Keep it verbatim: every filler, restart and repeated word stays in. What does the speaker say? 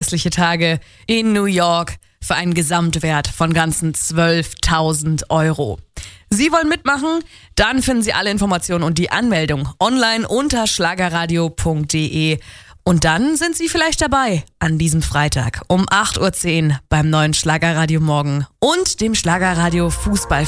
hässliche Tage in New York für einen Gesamtwert von ganzen zwölftausend Euro. Sie wollen mitmachen? Dann finden Sie alle Informationen und die Anmeldung online unter schlagerradio punkt de. Und dann sind Sie vielleicht dabei an diesem Freitag um acht Uhr zehn beim neuen Schlagerradio Morgen und dem Schlagerradio Fußball.